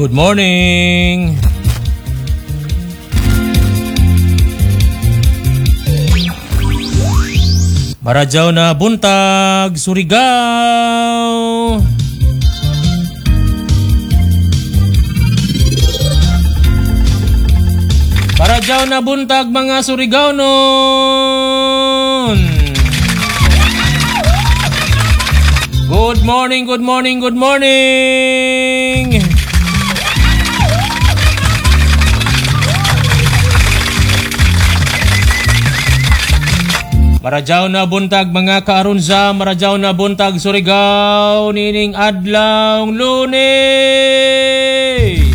Good morning. Maradyaw na buntag, Surigao. Maradyaw na buntag mga Surigao nun. Good morning, good morning, good morning. Maradyaw na buntag mga kaarunza, maradyaw na buntag Surigao, nining adlaw Lunes.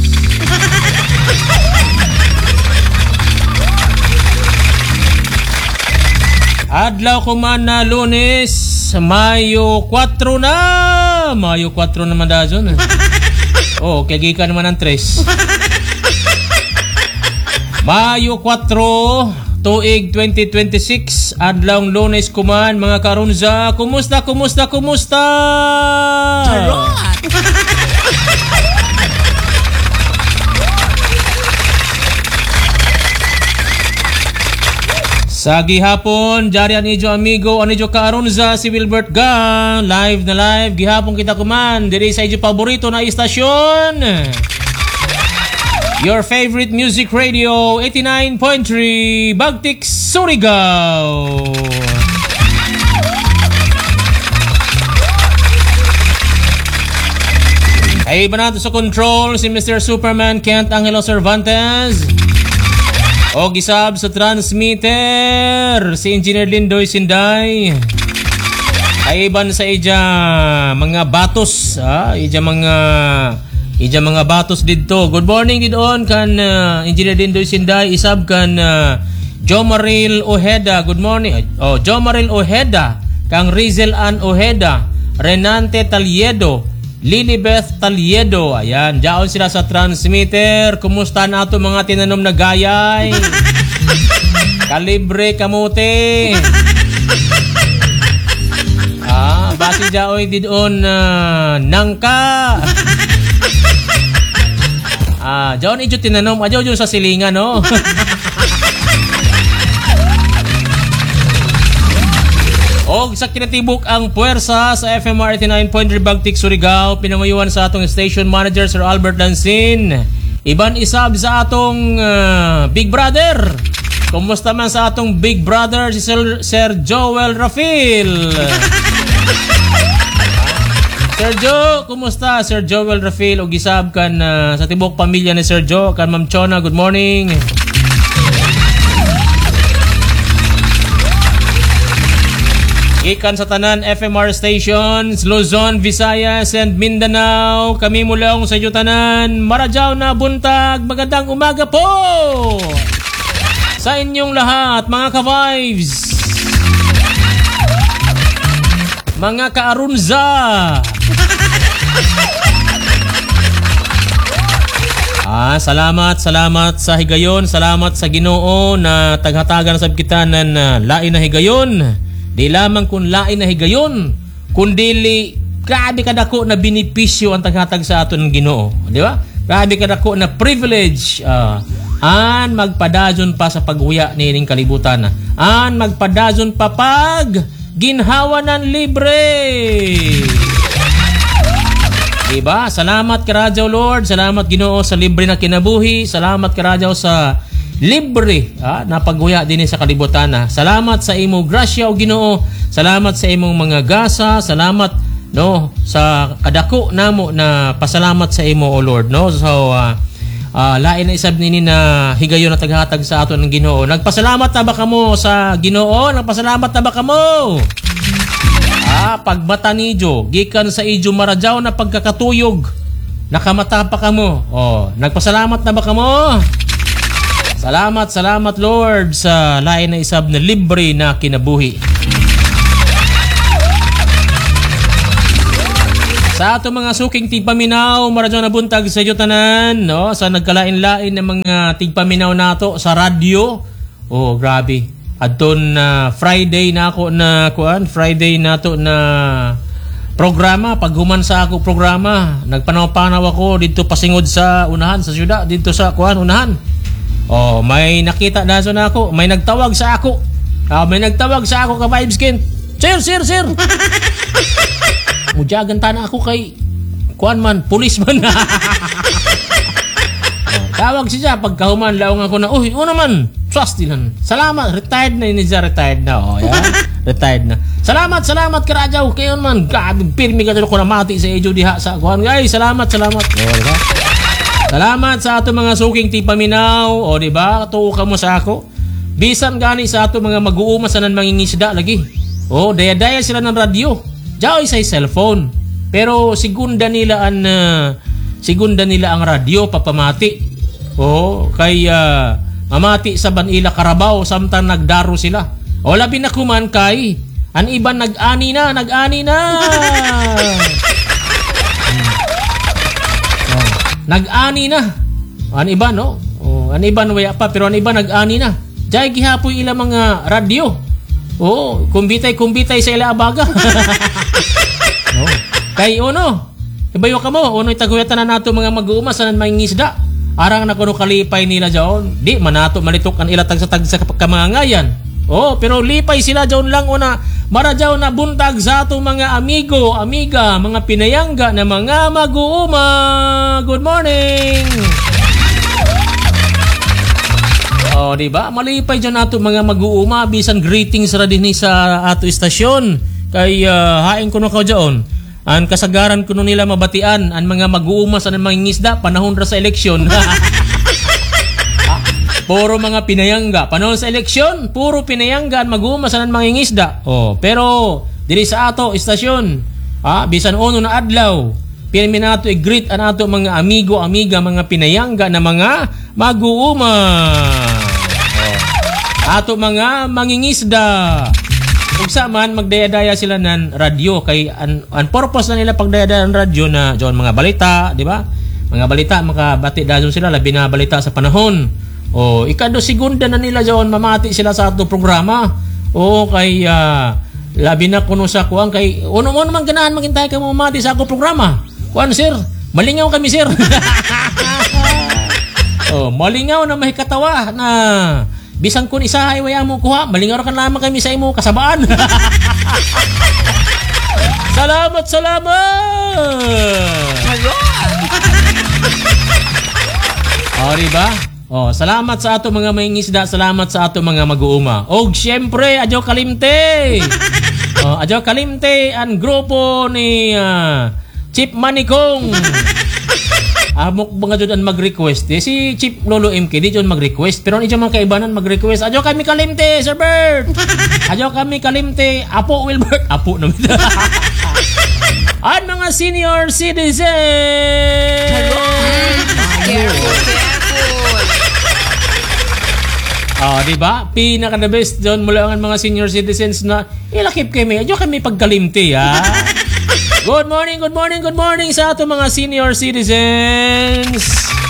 Adlaw ko man na Lunes, Mayo 4 na. Mayo 4 naman dazon. Oh, kagika naman ang 3. Mayo 4. Tuig 2026, adlawng Lunes kuman mga karunza. Kumusta? Charot! Sa gihapon, jari anijo amigo, anijo karunza, si Wilbert Gang. Live na live, gihapon kita kuman. Diri sa ijo paborito na istasyon. Your favorite music radio, 89.3, Bagtik, Surigao. Ay ba nato sa control si Mr. Superman Kent Angelo Cervantes. O gisab sa transmitter, si Engineer Lindoy Sinday. Ay ban sa ija mga batos, ija mga batos didto. Good morning didon kan Engineer Lindoy Sinday, isab kan Jomaril Ojeda. Good morning. Oh, Jomaril Ojeda, kang Rizel Ann Ojeda, Renante Taliedo, Lilibeth Taliedo. Ayan, jaon sila sa transmitter. Kumusta na ato mga tinanom na gayay? Kalibre kamote. Basi jaoy didon nangka. Jaon ijo tinanom, ajaw jo sa silingan, no? Og sa kinatibuk ang puwersa sa FMR 89.3 Bagtik, Surigao, pinanguyuan sa atong station manager Sir Albert Lansin. Iban isab sa atong Big Brother. Kumusta man sa atong Big Brother si Sir Joel Rafil? Sir Joe, kumusta? Sir Joel Rafil, o gisab kan sa tibok pamilya ni Sir Joe, kan Ma'am Chona, good morning. Ikan sa tanan FMR stations, Luzon, Visayas, and Mindanao. Kami mulong sa inyo tanan. Maradyaw na buntag, magandang umaga po sa inyong lahat, mga ka-vibes, mga ka-arunza. Salamat sa higayon, salamat sa Ginoo na taghatagan sa kita ng lain na higayon. Di lamang kun lain na higayon, kundili grabe kadako na benepisyo ang taghatag sa aton ng Ginoo, di ba? Grabe kadako na privilege an magpadazon pa sa paghuya nining kalibutan. An magpadazon pa pag ginhawa ng libre. Diba? Salamat karadyaw Lord, salamat Ginoo sa libre na kinabuhi, salamat karadyaw sa libre na paghuya din sa kalibutan. Salamat sa imong grasya o Ginoo, salamat sa imong mga gasa, salamat no sa kadako namo na pasalamat sa imo o Lord, no. So lain na isab nini na higayon na taghatag sa aton ng Ginoo. Nagpasalamat na ba kamo sa Ginoo? Nagpasalamat na ba kamo? Pagbata nijo gikan sa ijo maradyaw na pagkakatuyog, nakamata pa kamo. Nagpasalamat na ba kamo? Salamat Lord sa lain na isab na libre na kinabuhi. Sa ato mga suking tigpaminaw, maradyo na buntag sa iyo tanan, no? Sa nagkalain-lain na mga tigpaminaw nato sa radyo. Grabe. Adton Friday na ako na Friday nato na programa, paghuman sa ako programa, nagpanaw-panaw ako dito pasingod sa unahan sa syudad, dito sa kuan unahan. Oh, may nakita na ako, may nagtawag sa ako. Ka Vibes Kin. Sir. Mujagan ta na ako kay kuan man, pulis man. Tawag siya pagkahuman laong ako na, uy, naman, trust dinan. Salamat, retired na ini siya, retired na. Oh, yan. Retired na. Salamat Karajaw. Kayon man, grabe, pirmi ka ko na mati sa ejo diha sa kuhan. Guys, salamat. Oh, diba? Salamat sa ato mga suking tipaminaw. O, diba? Tuo ka mo sa ako. Bisan gani sa ato mga mag-uuma sa nan mangingisda lagi. O, daya-daya sila ng radyo. Diyaw sa cellphone. Pero sigunda nila ang radyo papamati. Oh, kay mamati sa Banila Carabao samtang nagdaro sila. O labi na kuman kay an iban nag-ani na. Nag-ani na. An iban no? Oh, an iban waya pa pero an iban nag-ani na. Jay gihapoy ila mga radyo. Oh, kumbitay sa ila abaga. Oh, kay ibayo ka mo, itaguyatan na nato mga mag-uuma sa mangingisda. Arang na kuno kalipay nila jaon. Di manato malitok an ila tag sa kamangangayan. Oh, pero lipay sila jaon lang mara jaon na buntag sa atong mga amigo, amiga, mga pinayangga na mga mag-uuma. Good morning. Oh, di ba? Malipay diyan nato mga mag-uuma bisan greetings ra dinhi sa ato istasyon. Kay haing kuno ka jaon. Ang kasagaran kuno nila mabatian ang mga mag-uuma sa mangingisda panahon ra sa eleksyon. Puro mga pinayangga. Panahon sa eleksyon, puro pinayangga ang mag-uuma sa mangingisda. Oh, pero dili sa ato istasyon, bisan uno na adlaw, pirmi nato i-greet ang ato mga amigo, amiga, mga pinayangga na mga mag-uuma. Oh. Ato mga mangingisda. Kung man magdaya-daya sila ng radyo kay ang purpose na nila pagdaya-daya ng radyo na diyon mga balita, di ba? Mga balita makabati dayon sila labi na balita sa panahon. O ikado segunda na nila diyon mamati sila sa ato programa. O kay labi na kuno sa kuan kay uno man ganahan maghintay ka mamati sa ato programa. Kuan sir, malingaw kami sir. Oh, malingaw na may katawa na bisan kun isa ay waya mo kuha, malingaw kan lamang kami sa imo kasabaan. Salamat. Oh, diba? Oh, salamat sa ato mga mangingisda, salamat sa ato mga mag-uuma. Og syempre, adyo kalimte. Oh, adyo kalimte ang grupo ni Chief Manikong. Amok mga dyan mag-request. Si Chief Lolo MK, di dyan mag-request. Pero hindi dyan mga kaibanan mag-request. Adyo kami kalimte, Sir Bert. Adyo kami kalimte, Apo Wilbert. Apo naman. At mga senior citizens. Careful. Oh, di ba? Pinaka the best doon mula ang mga senior citizens na ilakip kami. Adyo kami pagkalimte, ha? Good morning sa ato mga senior citizens.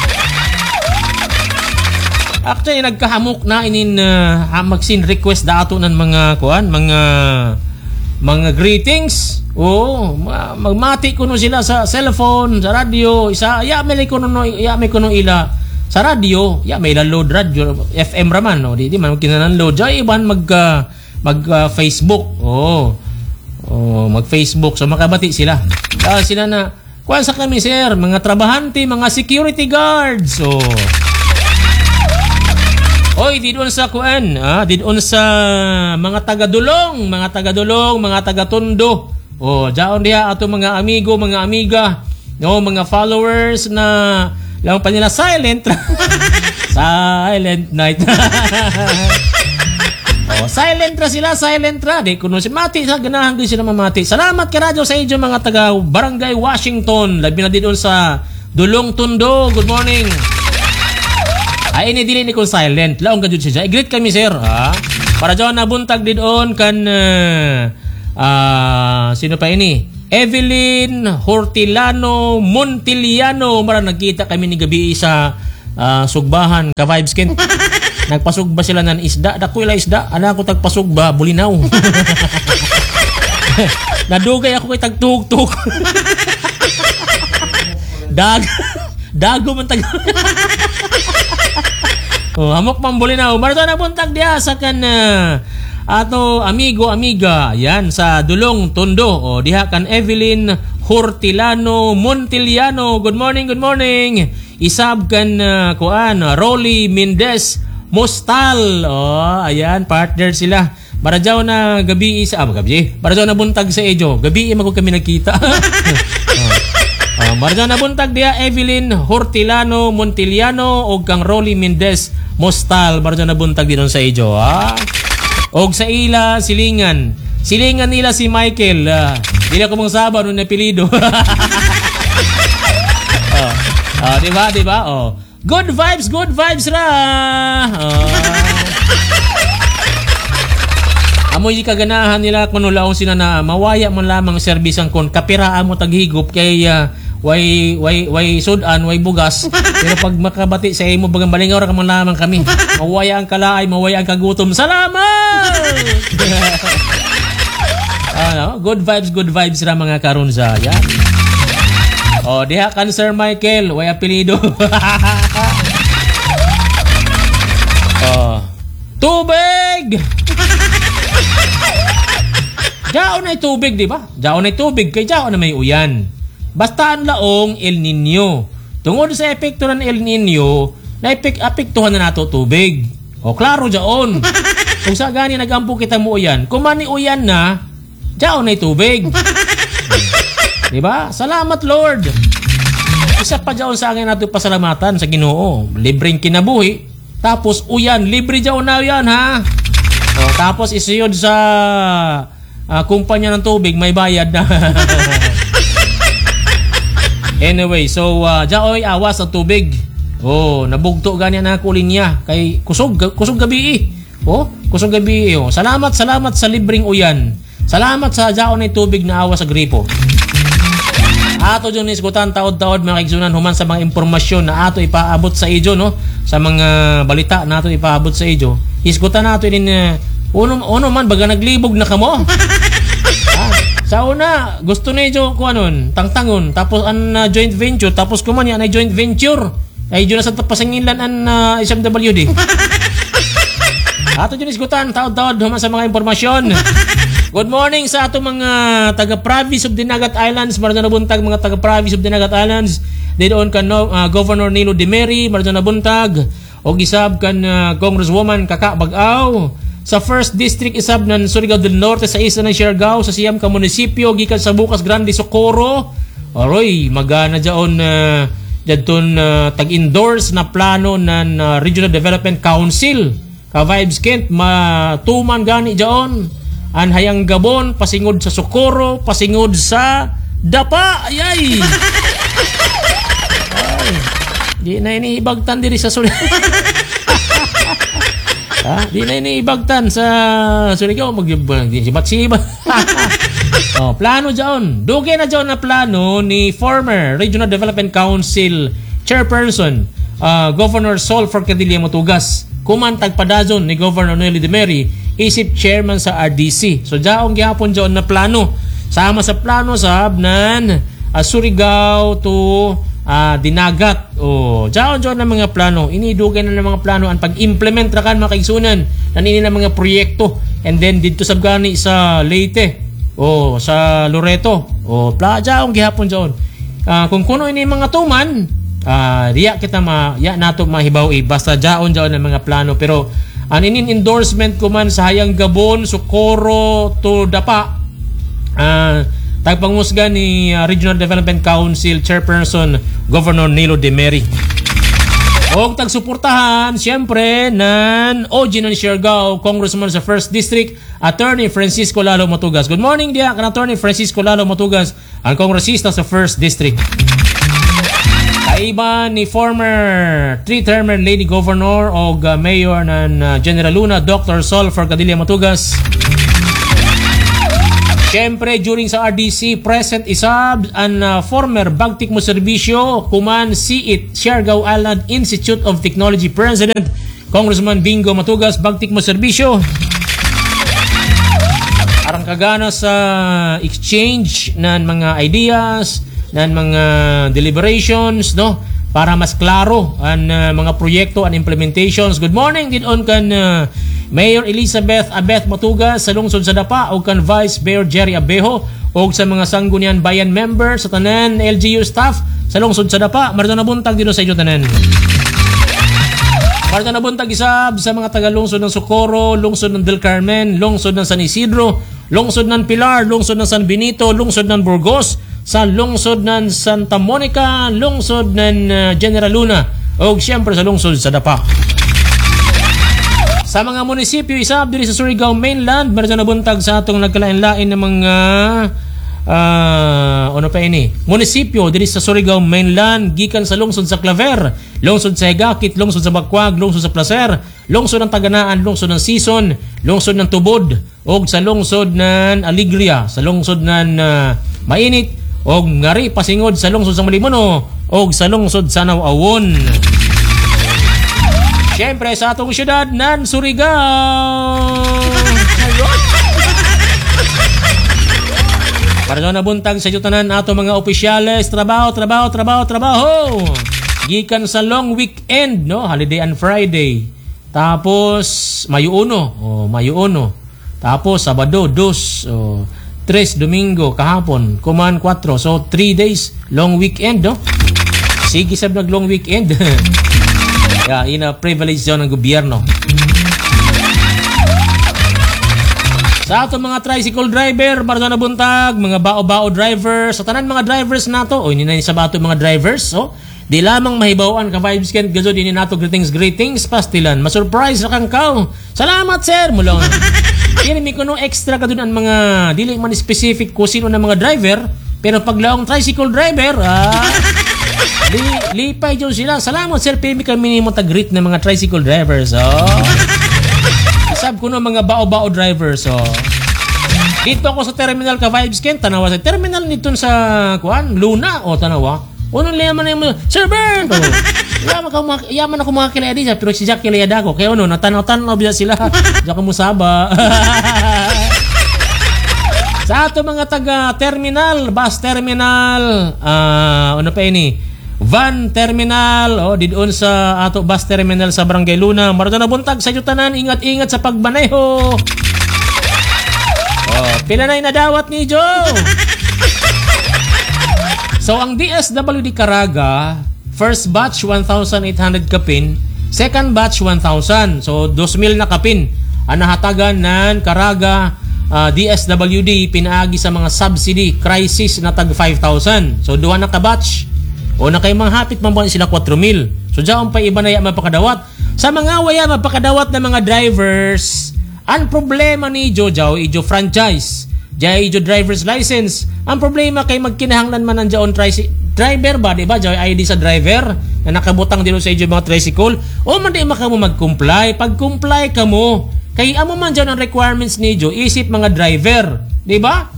Actually, nagkahamok na inin magsin request dato ng mga kuan, mga greetings. Oh, magmati kuno sila sa cellphone, sa radio, may kuno ila sa radio, may load radio FM raman, no? Di man kinanan load. Jay iban mag Facebook. Mag-Facebook. So, makabati sila. Sila na, kuwan sa kami, sir, mga trabahante, mga security guards. So, didon sa kuwan, didon sa mga taga-dulong, mga taga-tundo. Diyan diya ato mga amigo, mga amiga, no, mga followers na lang pa nila silent. Silent night. Silent ra. Di kuno si mati sa ganahan din sila mamati. Salamat ka radyo sa inyo mga taga Barangay Washington. Labi na din sa Dulong Tundo. Good morning. Ay ini dili ni kon silent. Laong ka jud siya. I-greet kami sir, ha. Para diyon nabuntag didon kan sino pa ini? Evelyn Hortilano Montiliano. Mara nagkita kami ni gabi sa Sugbahan ka Vibes Kin. Nagpasugba sila ng isda. Dakoy la isda. Ana ko tagpasugba, bulinaw. Nadugay ako kay tagtug-tug. Dago man tag. Oh, hamok pambuli na. Marto na buntag diha sa kan ato amigo amiga yan sa Dulong Tondo. O diha kan Evelyn Hortilano Montiliano. Good morning, good morning. Isab kan kuan Rolly Mendez Mostal. Oh, ayan, partner sila. Barajaw na gabi sa gabi. Barajaw na buntag sa Ejo. Gabi magko kami nagkita. Barajaw na buntag dia Evelyn Hortilano Montiliano og kang Rolly Mendez Mostal. Barajaw na buntag dinon sa Ejo, ha. Og sa ila silingan. Silingan nila si Michael. Dili ko mong sabaw no apelyido. Di ba? Oh. Good vibes ra. Amoy kaganahan nila kuno laon sina na mawaya man lamang serbisang kon kapiraan mo taghigop kay way sudan, way bugas. Pero pag makabati sa imo bagang balingaw ra man lamang kami. Mawaya ang kalaay, mawaya ang kagutom. Salamat. Good vibes ra mga karon sa yan. Oh, diha kan Sir Michael, way apelyido. Tubig! Jaon na tubig, di ba? Jaon na tubig, kay jaon na may uyan. Basta ang laong El Nino. Tungod sa epekto ng El Nino, apektuhan na nato tubig. O, klaro jaon. Kung sa gani nagampo kita mo uyan, kung mani uyan na, jaon na tubig. Di ba? Salamat, Lord. Isa pa jaon sa akin nato pasalamatan sa Ginoo. Libreng kinabuhi. Tapos uyan, libre jaon na uyan, ha? O, tapos isuyod sa kumpanya ng tubig, may bayad na. Anyway, so jaoy awas ang tubig. Oh, nabugto ganyan na kulinya kay kusog gabi. Kusog gabi. Oh, salamat sa libreng uyan. Salamat sa jaon na tubig na awas sa gripo. Ato dyan isgutan taod-taod mga kaigsunan human sa mga impormasyon na ato ipaabot sa ijo, no? Sa mga balita na ato ipaabot sa ijo. Isgutan nato din uno man baga naglibog na kamo. Sa una, gusto na ijo ko anon, tangtangon, tapos an joint venture, tapos kuman yan ay joint venture. Ay dyan na sa pasangilan an SMWD. Ato dyan isgutan taod-taod human sa mga impormasyon. Good morning sa ato mga taga-province of Dinagat Islands. Maraming nabuntag mga taga-province of Dinagat Islands. Doon kan Governor Nilo Demeri, maraming nabuntag. O gisab kan Congresswoman Kaka Bag-aw. Sa 1st District isab ng Surigao del Norte sa isa ng Siargao sa siyam ka munisipyo gikan sa Bukas Grande Socorro. Aroy, magana dyan dyan tag-endorse na plano ng Regional Development Council. Ka-Vibes Kent, matuman gani dyan. An hayang Gabon, pasingod sa Socorro, pasingod sa Dapa. Ayay! Ay, di na iniibagtan diri sa Surigao. Di na iniibagtan sa Surigao. Mag-sibat-sibat. Plano dyan. Dugay na dyan na plano ni former Regional Development Council Chairperson, Governor Sol Forcadilla Matugas. Kumantag padazon ni Governor Nelly Demeri, isip chairman sa RDC. So jaong gihapon dyan na plano. Sama sa plano sa habnan Surigao to Dinagat. Jaon na mga plano. Inidugay na ng mga plano ang pag-implement ra kan mga kaigsunan nanini na mga proyekto. And then dito sa gani sa Leyte sa Loreto. Jaong gihapon dyan. Kung kuno ini mga tuman, diya kita nato mahibaw basta jaon ng mga plano. Pero inin endorsement ko man sa hayang Gabon, Socorro to Dapa, tagpangusga ni Regional Development Council Chairperson Governor Nilo Demeri. O tagsuportahan siyempre ng OG ng Siargao, Congressman sa 1st District, Attorney Francisco Lalo Matugas. Good morning diya kan Attorney Francisco Lalo Matugas, ang kongresista sa 1st District. Kaiba ni former 3-termer Lady Governor o Mayor ng General Luna, Dr. Sol Forcadilla Matugas. Siyempre, during sa RDC, present isab ang former Bagtik mo Serbisyo, Kuman Siit, Siargao Island Institute of Technology President, Congressman Bingo Matugas, Bagtik mo Serbisyo. Arang nakagana sa exchange ng mga ideas, ng mga deliberations, no? Para mas klaro ang mga proyekto and implementations. Good morning din on kan Mayor Elizabeth Abeth Matugas sa lungsod sa Dapa o kan Vice Mayor Jerry Abejo o sa mga Sangguniang Bayan members sa tanan LGU staff sa lungsod sa Dapa. Marito na buntag dito sa inyo tanan. Marito na buntag isab sa mga taga-lungsod ng Socorro, lungsod ng Del Carmen, lungsod ng San Isidro, lungsod ng Pilar, lungsod ng San Benito, lungsod ng Burgos, sa lungsod ng Santa Monica, lungsod ng General Luna, o siyempre sa lungsod sa Dapa. Sa mga munisipyo, isab diri sa Surigao Mainland, meron na buntag sa atong nagkalain-lain ng mga munisipyo diri sa Surigao Mainland, gikan sa lungsod sa Claver, lungsod sa Higakit, lungsod sa Bakwag, lungsod sa Placer, lungsod ng Taganaan, lungsod ng Sison, lungsod ng Tubod, o sa lungsod ng Alegria, sa lungsod ng Mainit, o ngari pasingod sa lungsod sa Malimono, o sa lungsod sa Nawawon. Siyempre sa atong syudad ng Surigao. Para na buntag sa tanan ato mga opisyales, trabaho. Gikan sa long weekend, no, holiday and Friday. Tapos Mayo 1, Tapos Sabado 2, 3 Domingo kahapon, kuman 4. So 3 days long weekend, no? Sige sab nag long weekend. Yeah, ina privilege yun ng gobyerno. Sa ato mga tricycle driver, para na buntag, mga bao-bao drivers, sa tanan mga drivers nato, o ini na sa bato mga drivers, so di lamang mahibawan ka vibes kent gazod ini nato greetings pastilan. Masurprise ra kang kaw. Salamat sir mulong. Kini mi kuno extra ka dun ang mga dili man specific ko sino na mga driver, pero paglaong tricycle driver, lipay jud sila. Salamat sir, pemi kami nimo tag-greet ng mga tricycle drivers. Isab kuno mga bao-bao drivers. Dito ako sa terminal ka vibes ken tanawa sa terminal nito sa kuan Luna o tanawa. Unong liyaman na yung Sir Bern! Yaman ako mga kilaya di pero si Jack kilaya ako. Kaya natanaw-tanaw biya sila. Diyan ka musaba. Sa ato mga taga-terminal, bus terminal, van terminal, didoon sa ato bus terminal sa Barangay Luna. Marito na buntag sa tanan, ingat-ingat sa pagbaneho. Pila na inadawat ni Joe. So, ang DSWD Caraga, first batch 1,800 kapin, second batch 1,000. So, 2,000 na kapin ang nahatagan ng Caraga DSWD pinaagi sa mga subsidy crisis na tag 5,000. So, duha na ka-batch. O na kay mga hapit mambuan sila 4,000. So, diyan pa iba na yan mapakadawat. Sa mga waya mapakadawat na mga drivers, ang problema ni Joe franchise. Jay jo driver's license. Ang problema kay magkinahanglan man ang jaon driver ba, di ba? Jay ID sa driver na nakabutang dito sa mga tricycle. O man di makamo mag-comply. Pag-comply ka mo, kay amo man dyan ang requirements ni Joe, isip mga driver, di ba?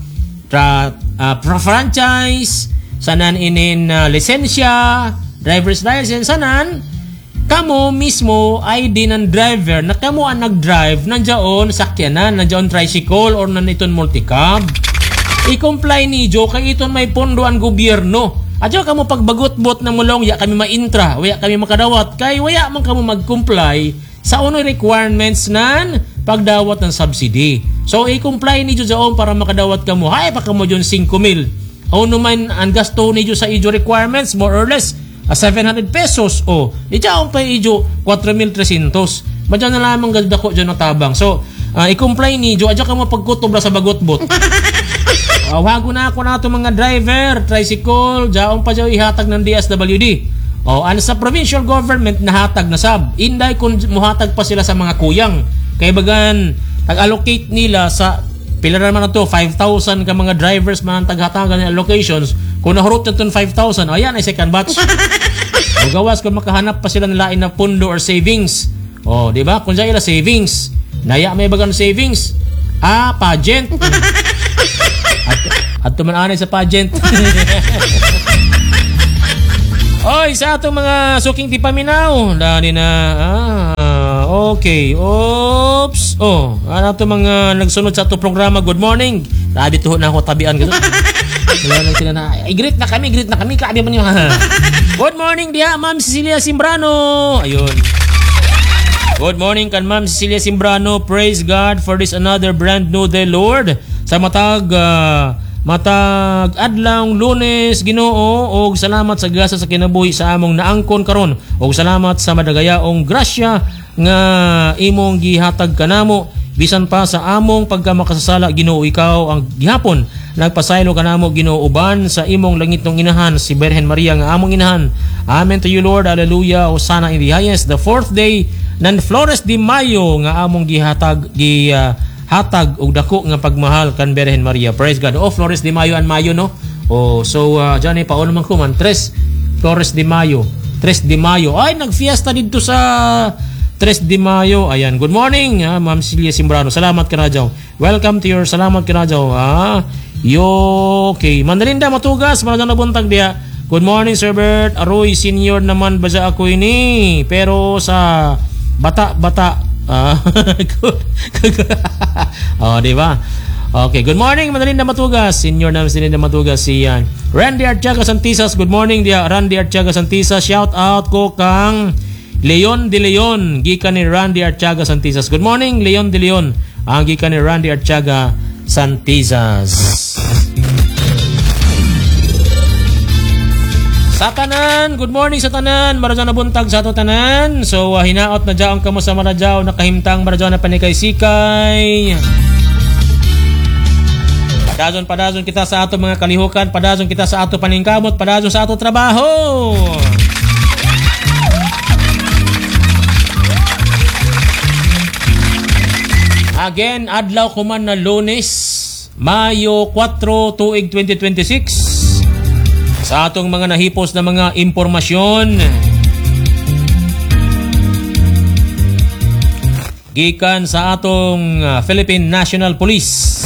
Franchise, sanan inin lisensya, driver's license, sanan kamo mismo ID ng driver na kamo ang nag-drive nandiyon sakyanan, nandiyon tricycle or naniton multicab. I-comply ni Joe kay iton may pondo ang gobyerno. Adyo kamo pagbagot-bot na mulong ya kami ma-intra, waya kami makadawat kay waya man kamo mag-comply sa unoy requirements nan pagdawat ng subsidy. So i-comply ni Joe jaon para makadawat kamo. Hay pa kamo diyon 5,000. Ano man ang gasto ni Joe sa ijo requirements more or less 700 pesos o diyan pa ijo 4,300. Madyan na lamang ganda ko dyan natabang. So i-comply ni Joe adyan ka mo pagkutobra sa bagotbot. Wago na ako na ito mga driver tricycle dyan pa dyan ihatag ng DSWD. Ano sa provincial government nahatag na sab inday kung muhatag pa sila sa mga kuyang kay bagan tag-allocate nila sa pila naman na to 5,000 ka mga drivers man taghatagan ng allocations. Kung nahurot na itong 5,000, ayan ay second batch. O gawas kung makahanap pa sila ng lain na pundo or savings. O, di ba? Kung siya ila savings, naya may bagang savings. Pageant. At tumananay sa pageant. Oy, sa atong mga suking tipaminaw. Dali na. Okay. Oops. Oh, ano to mga nagsunod sa ato programa. Good morning. Grabe tuho na ako tabian ko. Wala na sila na. Greet na kami. Grabe man yung Good morning dia, Ma'am Cecilia Simbrano. Ayun. Good morning kan Ma'am Cecilia Simbrano. Praise God for this another brand new day, Lord. Sa matag adlang Lunes, Ginoo, og salamat sa gasa sa kinabuhi sa among naangkon karon, og salamat sa madagayaong grasya nga imong gihatag kanamo bisan pa sa among pagkamakasasala, Ginoo. Ikaw ang gihapon nagpasaylo kanamo, Ginoo, uban sa imong langitong inahan si Birhen Maria nga among inahan. Amen to you, Lord. Hallelujah. Hosanna in the highest. The fourth day nan Flores de Mayo nga among gihatag hatag og dako nga pagmahal kan Birhen Maria. Praise God. Oh, Flores de Mayo and Mayo, no? Oh, so diyan ay paon man ko man. Flores de Mayo. 3 de Mayo. Ay, nagfiesta dito sa 3 de Mayo. Ayan. Good morning, Ma'am Celia Simbrano. Salamat ka na dyaw. Welcome to your salamat ka na dyaw. Okay. Mandalinda Matugas. Maraming nabuntag diya. Good morning, Sir Bert. Aroy, senior naman ba ako ini? Pero sa bata. Di ba? Okay, good morning, Madalinda Matugas. Senior namin Madalinda Matugas si Randy Artiaga Santisas. Good morning dia Randy Artiaga Santisas. Shout out ko kang Leon de Leon, gikan ni Randy Artiaga Santisas. Good morning, Leon de Leon. Ang gikan ni Randy Artiaga Santisas. Sa tanan, good morning sa tanan. Maradyo na buntag sa ato tanan. So hinaot na dyaon kamo sa maradyo, nakahimtang maradyo na panikay-sikay. Padazon kita sa ato mga kalihukan, padazon kita sa ato paningkamot, padazon sa ato trabaho. Again, adlaw ko man na Lunes, Mayo 4, tuig 2026. Sa atong mga nahipos na mga impormasyon gikan sa atong Philippine National Police.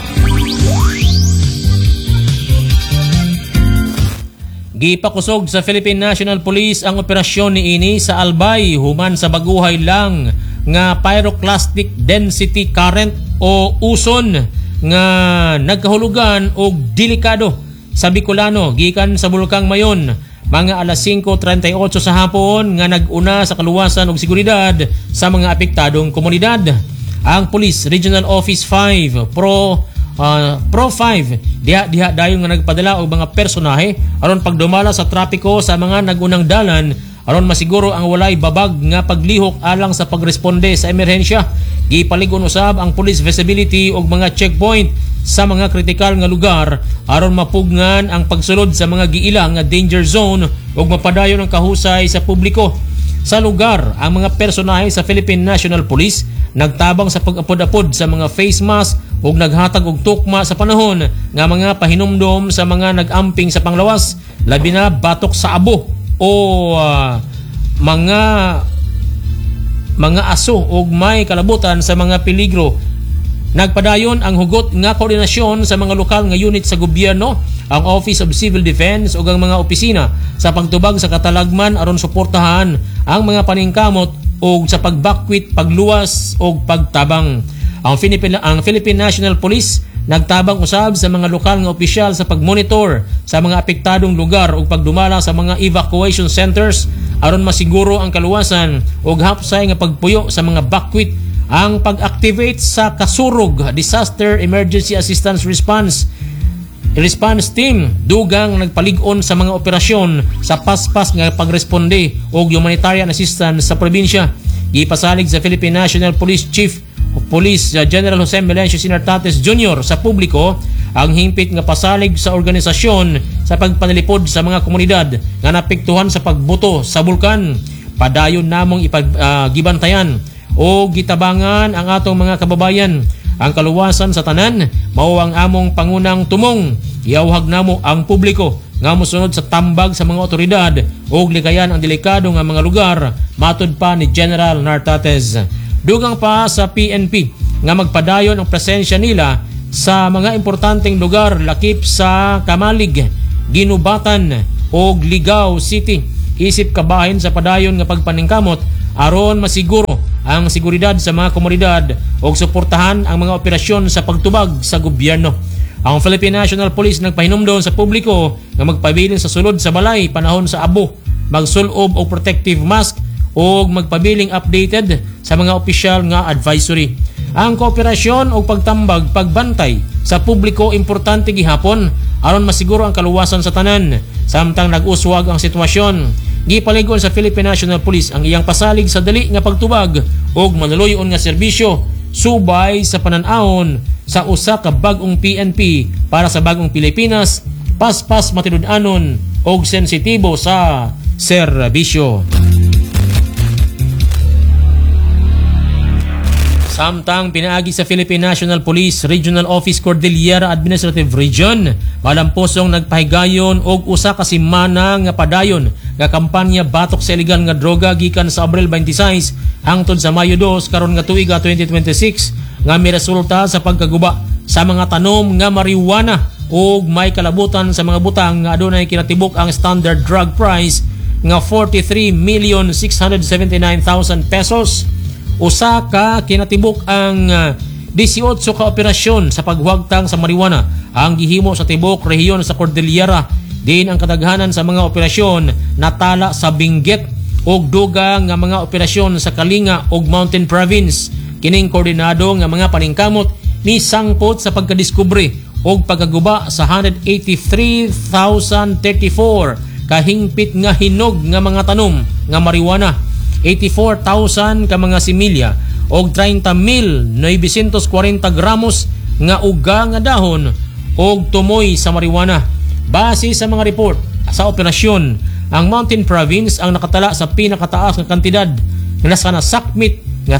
Gipakusog sa Philippine National Police ang operasyon ni ini sa Albay human sa baguhay lang nga pyroclastic density current o uson nga nagkahulugan og delikado sa Bicolano gikan sa Bulkang Mayon mga alas 5:38 sa hapon nga nag-una sa kaluwasan og seguridad sa mga apektadong komunidad. Ang Police Regional Office 5 Pro 5 diha dayon nga nagpadala og mga personahe aron pagdumala sa trapiko sa mga nagunang dalan aron masiguro ang walay babag nga paglihok alang sa pagresponde sa emerhensya. Gipalig-on usab ang police visibility og mga checkpoint sa mga kritikal nga lugar aron mapugnan ang pagsulod sa mga giilang nga danger zone ug mapadayon ang kahusay sa publiko. Sa lugar, ang mga personahe sa Philippine National Police nagtabang sa pag-apod-apod sa mga face mask ug naghatag og tukma sa panahon nga mga pahinumdom sa mga nag-amping sa panglawas, labi na batok sa abo o mga aso ug may kalabutan sa mga peligro. Nagpadayon ang hugot nga koordinasyon sa mga lokal nga unit sa gobyerno, ang Office of Civil Defense ug ang mga opisina sa pagtubag sa katalagman aron suportahan ang mga paningkamot ug sa pagbakwit, pagluwas ug pagtabang. Ang Philippine National Police nagtabang usab sa mga lokal nga opisyal sa pagmonitor sa mga apektadong lugar ug pagdumala sa mga evacuation centers aron masiguro ang kaluwasan ug hapsay nga pagpuyo sa mga bakwit. Ang pag-activate sa Kasurog Disaster Emergency Assistance Response Team dugang nagpalig-on sa mga operasyon sa paspas nga pagresponde o humanitarian assistance sa probinsya. Gipasalig sa Philippine National Police Chief of Police General Jose Melencio Sinartates Jr. sa publiko ang himpit nga pasalig sa organisasyon sa pagpanalipod sa mga komunidad nga napektuhan sa pagbuto sa bulkan. Padayon namong ipaggibantayan o gitabangan ang atong mga kababayan. Ang kaluwasan sa tanan mao ang among pangunang tumong. Iawhag namo ang publiko nga mosunod sa tambag sa mga otoridad ug ligayan ang delikado nga mga lugar, matud pa ni General Nartates. Dugang pa sa PNP nga magpadayon ang presensya nila sa mga importanteng lugar lakip sa Kamalig, Ginubatan ug Ligao City isip kabahin sa padayon nga pagpaningkamot aron masiguro ang seguridad sa mga komunidad o suportahan ang mga operasyon sa pagtubag sa gobyerno. Ang Philippine National Police nagpahinumdon sa publiko nga magpabilin sa sulod sa balay panahon sa abo, magsulob og protective mask o magpabiling updated sa mga opisyal nga advisory. Ang kooperasyon o pagtambag pagbantay sa publiko importante gihapon aron masiguro ang kaluwasan sa tanan. Samtang nag-uswag ang sitwasyon, gipaligon sa Philippine National Police ang iyang pasalig sa dali nga pagtubag og manuloyon nga serbisyo subay sa panan-awon sa usa ka bag-ong PNP para sa bagong Pilipinas, paspas matinud-anon og sensitibo sa serbisyo. Samtang pinaagi sa Philippine National Police Regional Office Cordillera Administrative Region, malamposong nagpahigayon og usa ka semana nga padayon nga kampanya batok sa illegal nga droga gikan sa Abril 26 hangtod sa Mayo 2 karon nga tuiga 2026 nga miresulta sa pagkaguba sa mga tanom nga marijuana ug may kalabutan sa mga butang nga adunay kinatibok ang standard drug price nga 43,679,000 pesos. Usa ka kinatibok ang 18 ka operasyon sa paghuwagtang sa marijuana ang gihimo sa tibok rehiyon sa Cordillera. Din ang kadaghanan sa mga operasyon natala sa Benguet ug dugang nga mga operasyon sa Kalinga ug Mountain Province. Kining koordinado nga mga paningkamot ni sangpot sa pagkadiskubre ug pagkaguba sa 183,034 kahingpit nga hinog nga mga tanom nga marijuana, 84,000 ka mga similya og 30,940 gramos nga uga nga dahon og tumoy sa marijuana. Base sa mga report sa operasyon, ang Mountain Province ang nakatala sa pinakataas nga kantidad nga nasa nasakmit nga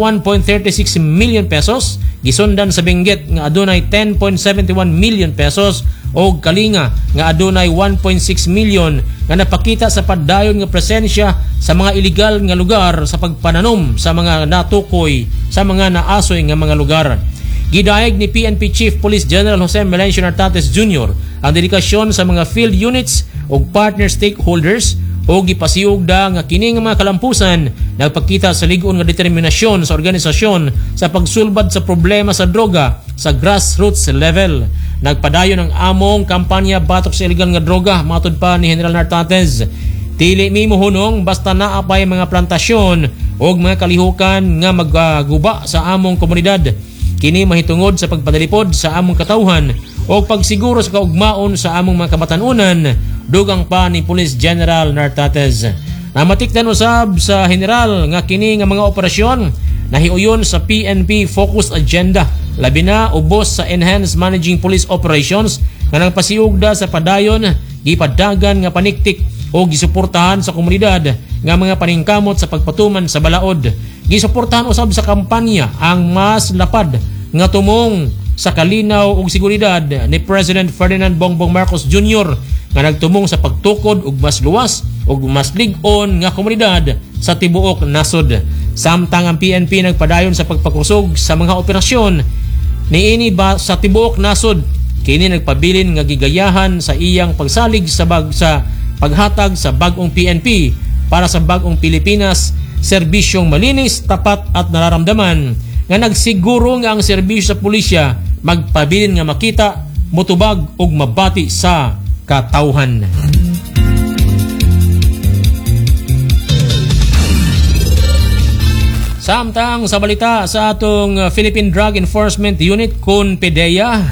31.36 million pesos, gisundan sa Benguet nga adunay 10.71 million pesos o Kalinga nga adunay 1.6 million nga napakita sa padayon nga presensya sa mga illegal nga lugar sa pagpananom sa mga natukoy sa mga naasoy nga mga lugar. Gidayeg ni PNP Chief Police General Jose Melencio Nartates Jr. ang dedikasyon sa mga field units o partner stakeholders o gipasiugda nga kini nga mga kalampusan nagpakita sa lig-on nga determinasyon sa organisasyon sa pagsulbad sa problema sa droga sa grassroots level. Nagpadayon ang among kampanya batok sa illegal nga droga, matod pa ni General Nartates. Dili mi mohunong basta naapay mga plantasyon o mga kalihukan nga magguba sa among komunidad. Kini mahitungod sa pagpadalipod sa among katawhan o pagsiguro sa kaugmaon sa among mga kabatanunan, dugang pa ni Police General Nartates. Namatikdan usab sa general nga kini nga mga operasyon nahiuyon sa PNP Focus Agenda, labi na ubos sa Enhanced Managing Police Operations nga nagpasiugda sa padayon, gipadagan nga paniktik o gisuportahan sa komunidad nga mga paningkamot sa pagpatuman sa balaod. Gisuportahan usab sa kampanya ang mas lapad nga tumong sa kalinaw ug seguridad ni President Ferdinand Bongbong Marcos Jr. nga nagtumong sa pagtukod og mas luwas ug mas lig-on nga komunidad sa tibuok nasod. Samtang ang PNP nagpadayon sa pagpakusog sa mga operasyon niini ba sa tibuok nasod, kini nagpabilin nga gigayahan sa iyang pagsalig sa paghatag sa bag-ong PNP para sa bag-ong Pilipinas, serbisyong malinis, tapat at nararamdaman nga nagsiguro nga ang serbisyo sa pulisya magpabilin nga makita, mutubag ug mabati sa katawhan. Samtang sa balita sa atong Philippine Drug Enforcement Unit kun PDEA,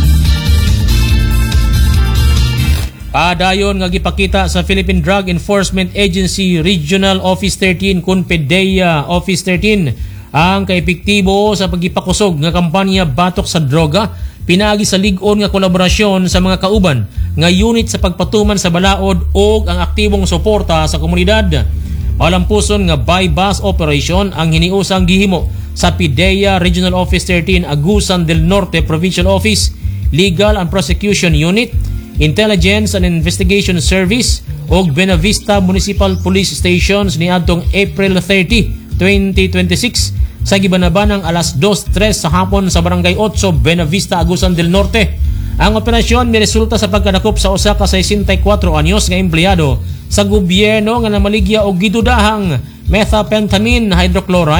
padayon nga gipakita sa Philippine Drug Enforcement Agency Regional Office 13 kun PDEA Office 13 ang kaepektibo sa paggipakusog nga kampanya batok sa droga, pinaagi sa lig-on nga kolaborasyon sa mga kauban nga unit sa pagpatuman sa balaod o ang aktibong suporta sa komunidad. Malampuson nga by-bus operation ang hiniusang gihimo sa PDEA Regional Office 13 Agusan del Norte Provincial Office, Legal and Prosecution Unit, Intelligence and Investigation Service o Buenavista Municipal Police Stations ni adtong April 30, 2026 sa gibanabanang alas 2:03 sa hapon sa Barangay 8, Buenavista, Agusan del Norte. Ang operasyon miresulta sa pagkadakop sa usa ka 64 anyos nga empleyado sa gobyerno nga namaligya og gidudahang methamphetamine hydrochloride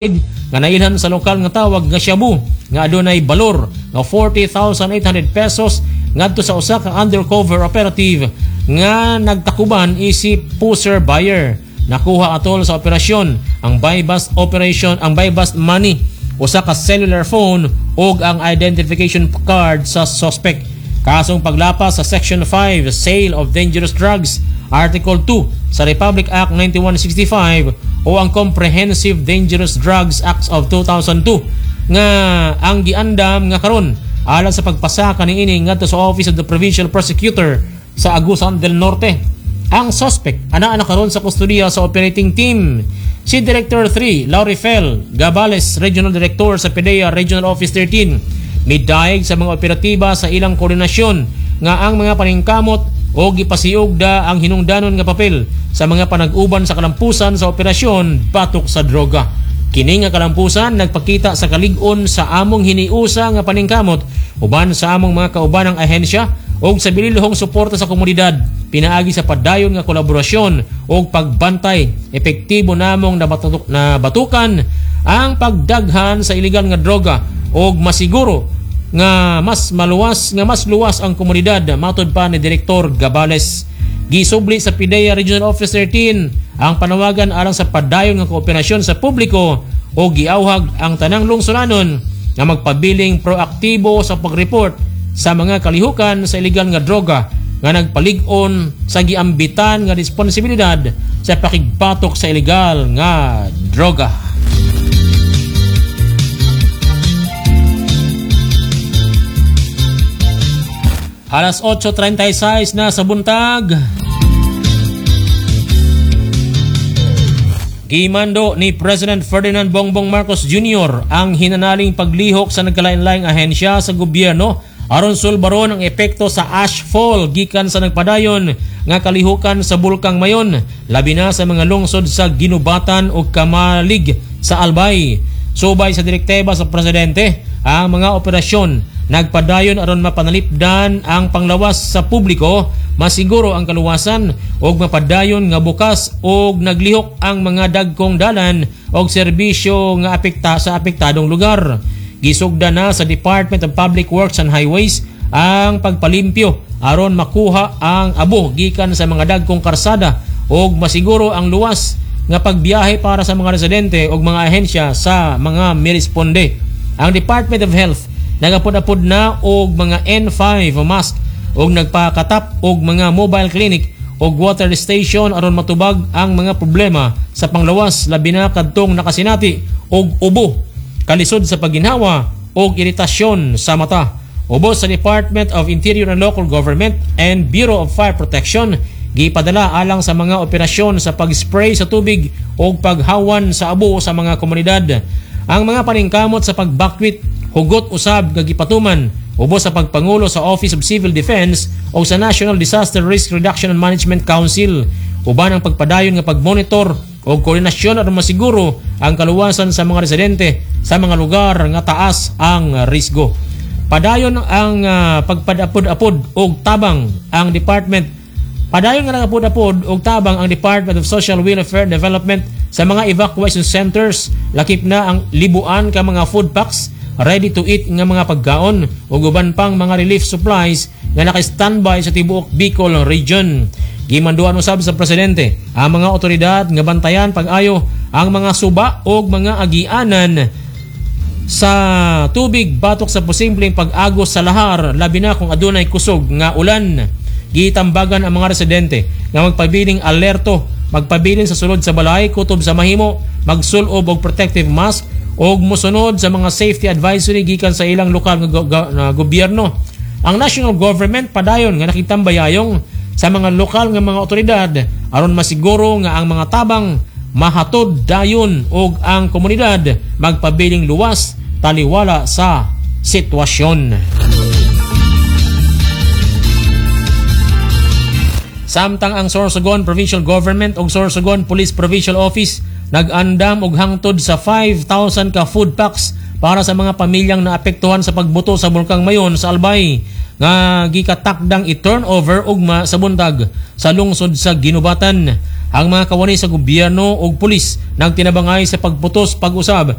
nga nailhan sa lokal nga tawag nga Shabu nga adunay balor nga 40,800 pesos ngadto sa usa ka undercover operative nga nagtakuban isip pusher buyer. Nakuha atol sa operasyon ang buy-bust operation, ang buy-bust money, usa ka cellular phone ug ang identification card sa suspect. Kasong paglapas sa Section 5 Sale of Dangerous Drugs, Article 2 sa Republic Act 9165 o ang Comprehensive Dangerous Drugs Act of 2002 nga ang giandam nga karon alang sa pagpasaka niini ngadto sa Office of the Provincial Prosecutor sa Agusan del Norte. Ang suspect ana karon sa kustudiya sa operating team si Director 3 Laurifel Gabales, Regional Director sa PDEA Regional Office 13. Midayeg sa mga operatiba sa ilang koordinasyon nga ang mga paningkamot o gipasiugda ang hinungdanon nga papel sa mga panag-uban sa kalampusan sa operasyon batok sa droga. Kini nga kalampusan nagpakita sa kalig-on sa among hiniusa nga paningkamot uban sa among mga kaubanang ahensya o sa bililhong suporta sa komunidad, pinaagi sa padayon nga kolaborasyon o pagbantay. Epektibo namong nabatukan ang pagdaghan sa iligal nga droga o masiguro nga mas luwas ang komunidad, matud pa ni Direktor Gabales. Gisubli sa PDEA Regional Office 13 ang panawagan alang sa padayon nga kooperasyon sa publiko o giawhag ang tanang lungsuranon nga magpabiling proaktibo sa pag-report sa mga kalihukan sa iligal nga droga nga nagpalig-on sa giambitan nga responsibilidad sa pakigbatok sa iligal nga droga. Alas 8:36 na sa buntag. Gimando ni President Ferdinand Bongbong Marcos Jr. ang hinanaling paglihok sa nagkalain-laing ahensya sa gobyerno aron sulbaron ang epekto sa ashfall gikan sa nagpadayon nga kalihukan sa Bulkang Mayon, labi na sa mga lungsod sa Ginubatan ug Kamalig sa Albay. Subay sa direkteba sa presidente, ang mga operasyon nagpadayon aron mapanalipdan ang panglawas sa publiko, masiguro ang kaluwasan ug mapadayon nga bukas ug naglihok ang mga dagkong dalan ug serbisyo nga sa apektadong lugar. Gisugda na sa Department of Public Works and Highways ang pagpalimpyo aron makuha ang abo gikan sa mga dagkong karsada ug masiguro ang luwas nga pagbiyahe para sa mga residente ug mga ahensya sa mga miresponde. Ang Department of Health nagapod-apod na og mga N5 mask ug nagpakatap og mga mobile clinic ug water station aron matubag ang mga problema sa panglawas labi na kadtong nakasinati og ubo, kalisod sa pagginhawa ug iritasyon sa mata. Ubos sa Department of Interior and Local Government and Bureau of Fire Protection gipadala alang sa mga operasyon sa pag-spray sa tubig o paghawan sa abo sa mga komunidad. Ang mga paningkamot sa pagbakwit hugot usab nga gipatuman ubos sa pagpangulo sa Office of Civil Defense o sa National Disaster Risk Reduction and Management Council, uban ang pagpadayon nga pagmonitor o koordinasyon aron masiguro ang kaluwasan sa mga residente sa mga lugar nga taas ang risgo. Padayon ang pagpadapod-apod og tabang ang Department Padayon nga nagapod-apod og tabang ang Department of Social Welfare Development sa mga evacuation centers. Lakip na ang libuan ka mga food packs, ready to eat nga mga pagkaon ug uban pang mga relief supplies nga naka-standby sa tibuok Bicol region. Gimanduan usab sa presidente ang mga otoridad nga bantayan pag-ayo ang mga suba ug mga agianan sa tubig batok sa posibleng pag-agos sa lahar, labi na kung adunay kusog nga ulan. Gitambagan ang mga residente nga magpabiling alerto, magpabiling sa sulod sa balay, kutob sa mahimo, magsulob og protective mask og mosunod sa mga safety advisory gikan sa ilang lokal nga gobyerno. Ang national government padayon nga nakitambayayong sa mga lokal nga mga otoridad aron masiguro nga ang mga tabang mahatod dayon og ang komunidad magpabiling luwas taliwala sa sitwasyon. Samtang ang Sorsogon Provincial Government ug Sorsogon Police Provincial Office nag-andam og hangtod sa 5,000 ka food packs para sa mga pamilyang naapektuhan sa pagbuto sa Bulkang Mayon sa Albay nga gikatakdang i-turnover ugma sa buntag sa lungsod sa Ginubatan. Ang mga kawani sa gobyerno ug pulis nagtinabangay sa pagputos pag-usab